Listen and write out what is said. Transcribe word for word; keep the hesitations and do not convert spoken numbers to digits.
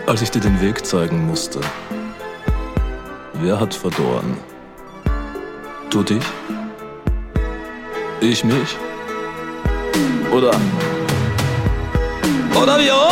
Als ich dir den Weg zeigen musste, wer hat verloren? Du dich? Ich mich? Oder? Oder wir